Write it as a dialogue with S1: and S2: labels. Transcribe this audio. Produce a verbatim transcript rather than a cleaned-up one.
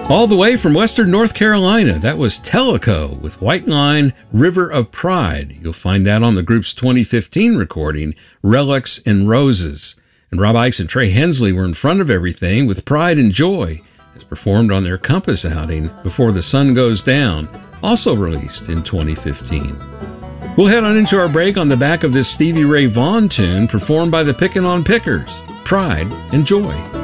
S1: All the way from Western North Carolina, that was Tellico with White Line, River of Pride. You'll find that on the group's twenty fifteen recording, Relics and Roses. And Rob Ickes and Trey Hensley were in front of everything with Pride and Joy, as performed on their Compass outing, Before the Sun Goes Down, also released in twenty fifteen. We'll head on into our break on the back of this Stevie Ray Vaughan tune performed by the Pickin' on Pickers, Pride and Joy.